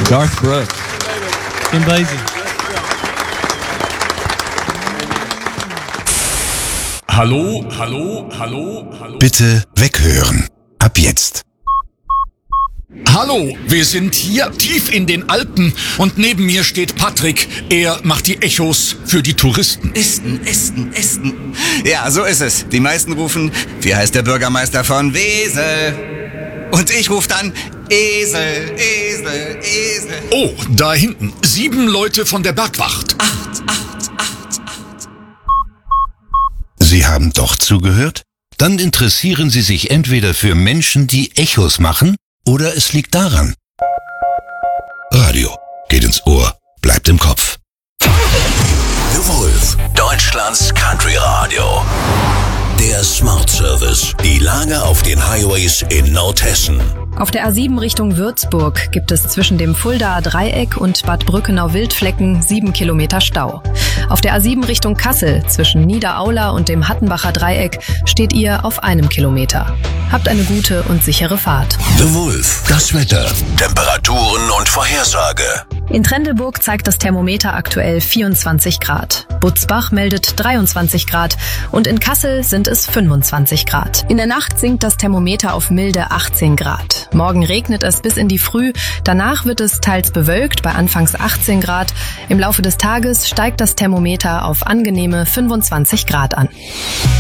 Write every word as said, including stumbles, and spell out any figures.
Garth Brooks. Kim Basie. Hallo, hallo, hallo, hallo. Bitte weghören. Ab jetzt. Hallo, wir sind hier tief in den Alpen und neben mir steht Patrick. Er macht die Echos für die Touristen. Esten, Esten, Esten. Ja, so ist es. Die meisten rufen, wie heißt der Bürgermeister von Wesel? Und ich rufe dann Esel, Esel, Esel. Oh, da hinten. Sieben Leute von der Bergwacht. Acht, acht, acht, acht. Sie haben doch zugehört? Dann interessieren Sie sich entweder für Menschen, die Echos machen, oder es liegt daran. Radio geht ins Ohr, bleibt im Kopf. The Wolf, Deutschlands Country Radio. Der Smart Service. Die Lage auf den Highways in Nordhessen. Auf der A sieben Richtung Würzburg gibt es zwischen dem Fuldaer Dreieck und Bad Brückenau-Wildflecken sieben Kilometer Stau. Auf der A sieben Richtung Kassel zwischen Niederaula und dem Hattenbacher Dreieck steht ihr auf einem Kilometer. Habt eine gute und sichere Fahrt. The Wolf, das Wetter, Temperaturen und Vorhersage. In Trendelburg zeigt das Thermometer aktuell vierundzwanzig Grad. Butzbach meldet dreiundzwanzig Grad und in Kassel sind es fünfundzwanzig Grad. In der Nacht sinkt das Thermometer auf milde achtzehn Grad. Morgen regnet es bis in die Früh, danach wird es teils bewölkt bei anfangs achtzehn Grad. Im Laufe des Tages steigt das Thermometer auf angenehme fünfundzwanzig Grad an.